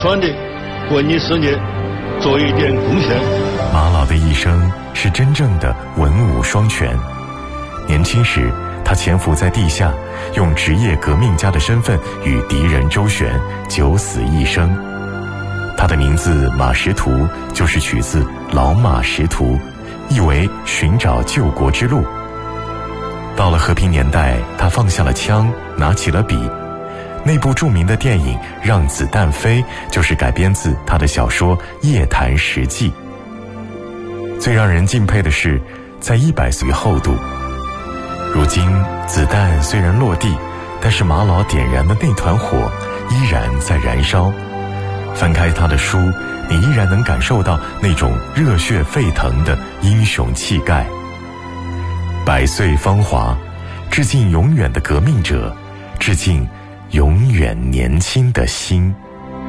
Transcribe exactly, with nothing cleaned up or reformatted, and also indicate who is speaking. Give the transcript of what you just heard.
Speaker 1: 传的为你事业做一点贡献。
Speaker 2: 马老的一生是真正的文武双全。年轻时，他潜伏在地下，用职业革命家的身份与敌人周旋，九死一生。他的名字马识途就是取自老马识途，意为寻找救国之路。到了和平年代，他放下了枪，拿起了笔。那部著名的电影《让子弹飞》就是改编自他的小说《夜谈实记》。最让人敬佩的是，在一百岁厚度，如今子弹虽然落地，但是马老点燃的那团火依然在燃烧。翻开他的书，你依然能感受到那种热血沸腾的英雄气概。百岁芳华，致敬永远的革命者，致敬永远年轻的心。